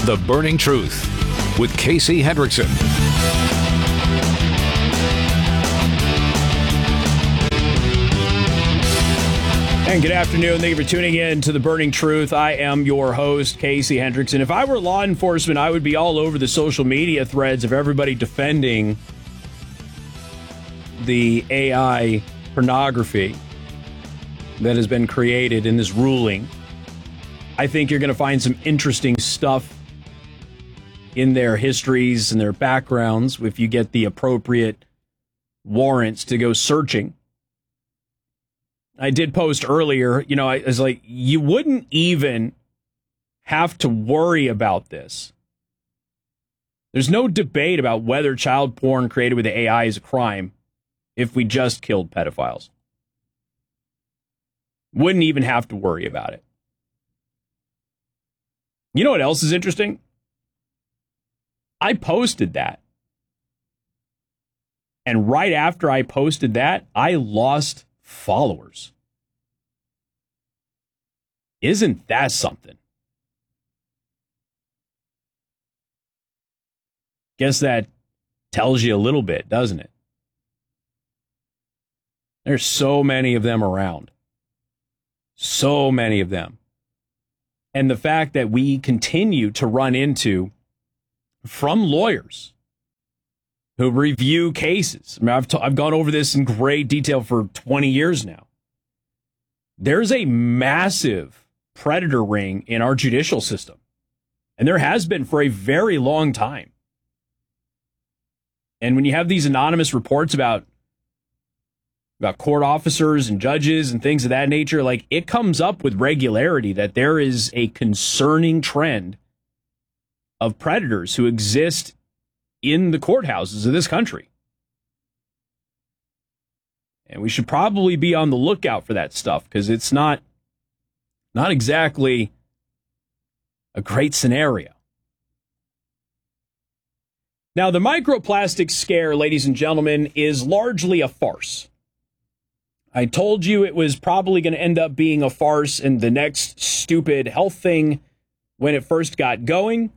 The Burning Truth with Casey Hendrickson. And good afternoon. Thank you for tuning in to The Burning Truth. I am your host, Casey Hendrickson. If I were law enforcement, I would be all over the social media threads of everybody defending the AI pornography that has been created in this ruling. I think you're going to find some interesting stuff in their histories and their backgrounds if you get the appropriate warrants to go searching. I did post earlier, I was like, you wouldn't even have to worry about this. There's no debate about whether child porn created with AI is a crime if we just killed pedophiles. Wouldn't even have to worry about it. You know what else is interesting? I posted that. And right after I posted that, I lost followers. Isn't that something? Guess that tells you a little bit, doesn't it? There's so many of them around. So many of them. And the fact that we continue to run into, from lawyers who review cases. I mean, I've gone over this in great detail for 20 years now. There's a massive predator ring in our judicial system. And there has been for a very long time. And when you have these anonymous reports about court officers and judges and things of that nature, like, it comes up with regularity that there is a concerning trend of predators who exist in the courthouses of this country. And we should probably be on the lookout for that stuff, because it's not exactly a great scenario. Now, the microplastic scare, ladies and gentlemen, is largely a farce. I told you it was probably going to end up being a farce and the next stupid health thing when it first got going.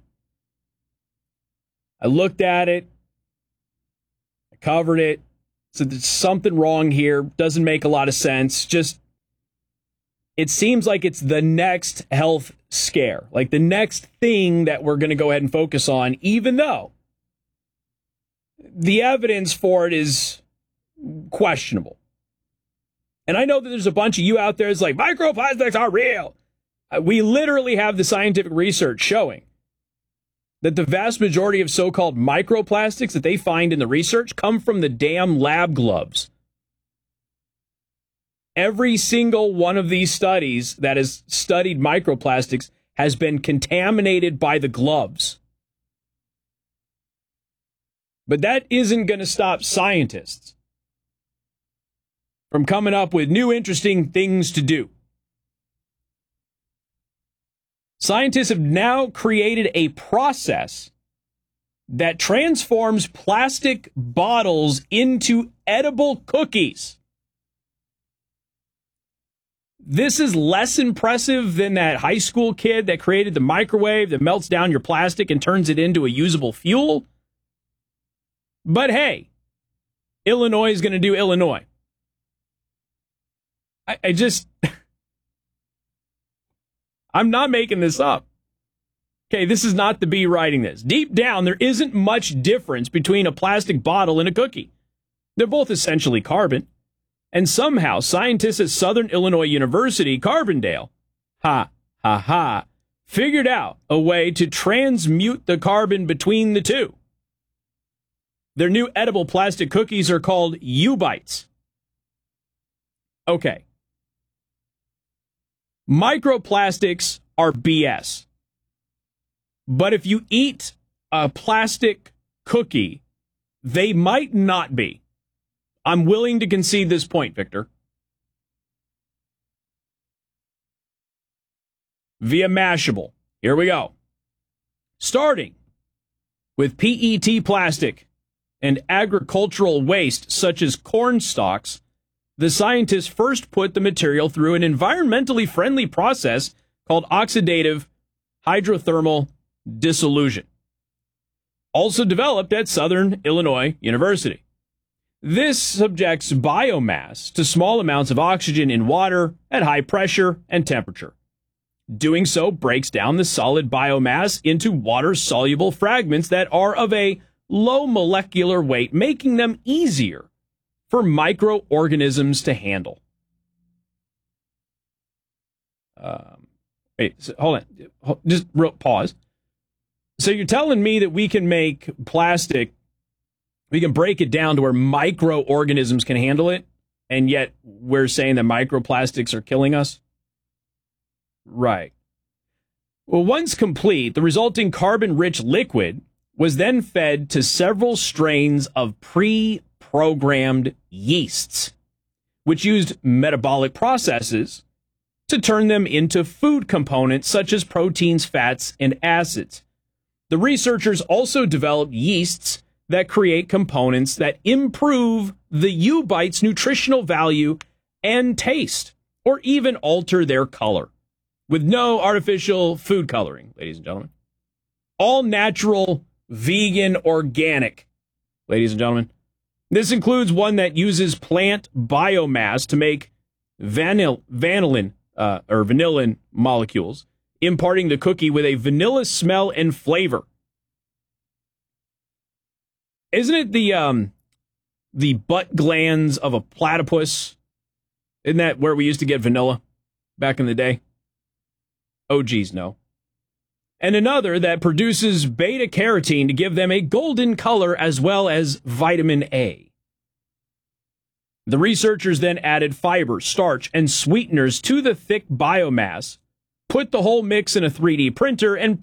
I looked at it, I covered it, said there's something wrong here, doesn't make a lot of sense. Just, it seems like it's the next health scare, like the next thing that we're going to go ahead and focus on, even though the evidence for it is questionable. And I know that there's a bunch of you out there that's like, microplastics are real. We literally have the scientific research showing that the vast majority of so-called microplastics that they find in the research come from the damn lab gloves. Every single one of these studies that has studied microplastics has been contaminated by the gloves. But that isn't going to stop scientists from coming up with new interesting things to do. Scientists have now created a process that transforms plastic bottles into edible cookies. This is less impressive than that high school kid that created the microwave that melts down your plastic and turns it into a usable fuel. But hey, Illinois is going to do Illinois. I'm not making this up. Okay, this is not the Bee writing this. Deep down, there isn't much difference between a plastic bottle and a cookie. They're both essentially carbon. And somehow, scientists at Southern Illinois University, Carbondale, figured out a way to transmute the carbon between the two. Their new edible plastic cookies are called U-Bites. Okay. Microplastics are BS. But if you eat a plastic cookie, they might not be. I'm willing to concede this point, Victor. Via Mashable. Here we go. Starting with PET plastic and agricultural waste such as corn stalks, the scientists first put the material through an environmentally friendly process called oxidative hydrothermal dissolution. Also developed at Southern Illinois University. This subjects biomass to small amounts of oxygen in water at high pressure and temperature. Doing so breaks down the solid biomass into water-soluble fragments that are of a low molecular weight, making them easier for microorganisms to handle. Hold on. Just pause. So you're telling me that we can make plastic, we can break it down to where microorganisms can handle it, and yet we're saying that microplastics are killing us? Right. Well, once complete, the resulting carbon-rich liquid was then fed to several strains of pre-programmed yeasts, which used metabolic processes to turn them into food components such as proteins, fats, and acids. The researchers also developed yeasts that create components that improve the U-Bite's nutritional value and taste, or even alter their color, with no artificial food coloring, ladies and gentlemen. All natural, vegan, organic, ladies and gentlemen. This includes one that uses plant biomass to make vanillin molecules, imparting the cookie with a vanilla smell and flavor. Isn't it the butt glands of a platypus? Isn't that where we used to get vanilla back in the day? Oh, geez, no. And another that produces beta-carotene to give them a golden color as well as vitamin A. The researchers then added fiber, starch, and sweeteners to the thick biomass, put the whole mix in a 3D printer, and